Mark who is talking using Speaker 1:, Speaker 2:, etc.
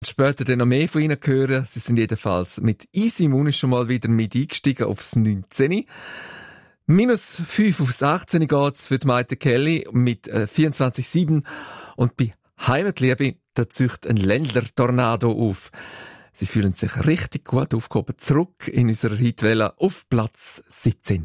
Speaker 1: Später dann noch mehr von ihnen hören. Sie sind jedenfalls mit Easy Moon schon mal wieder mit eingestiegen aufs 19. -5 aufs 18 geht's für die Maite Kelly mit 24,7. Und bei Heimatliebe, da zücht ein Ländler-Tornado auf. Sie fühlen sich richtig gut aufgehoben. Zurück in unserer Hitwelle auf Platz 17.